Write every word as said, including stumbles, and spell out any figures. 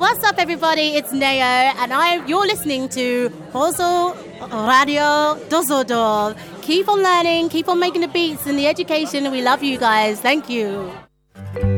What's up, everybody? It's Neo, and I you're listening to Hoso Radio Düsseldorf. Keep on learning, keep on making the beats and the education. We love you guys. Thank you.